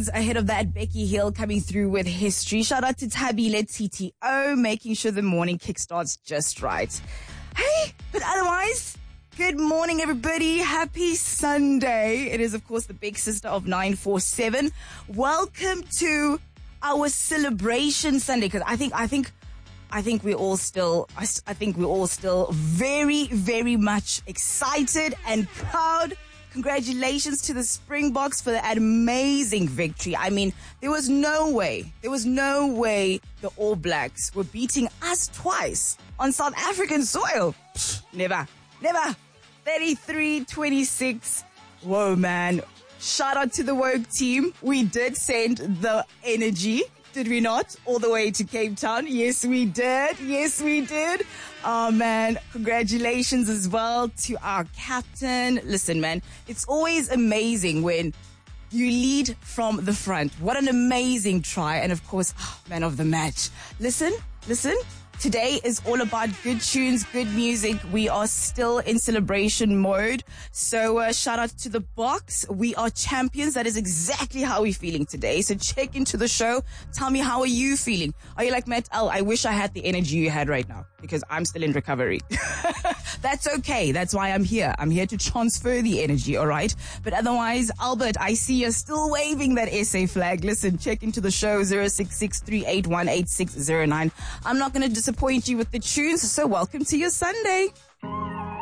songs ahead of that. Becky Hill coming through with History. Shout out to Tabile TTO, making sure the morning kickstarts just right. Hey, but otherwise, good morning, everybody. Happy Sunday. It is, of course, the big sister of 947. Welcome to our celebration Sunday, because I think we're all still very, very much excited and proud. Congratulations to the Springboks for that amazing victory. I mean, there was no way the All Blacks were beating us twice on South African soil. Never. 33-26. Whoa, man. Shout out to the Woke team. We did send the energy, did we not? All the way to Cape Town. Yes, we did. Oh, man. Congratulations as well to our captain. Listen, man, it's always amazing when you lead from the front. What an amazing try. And of course, man of the match. Listen. Today is all about good tunes, good music. We are still in celebration mode. So shout out to the Boks. We are champions. That is exactly how we're feeling today. So check into the show. Tell me, how are you feeling? Are you like, Matt L, I wish I had the energy you had right now, because I'm still in recovery. That's okay. That's why I'm here. I'm here to transfer the energy, all right? But otherwise, Albert, I see you're still waving that SA flag. Listen, check into the show, 0663818609. I'm not going to disappoint you with the tunes, so welcome to your Sunday.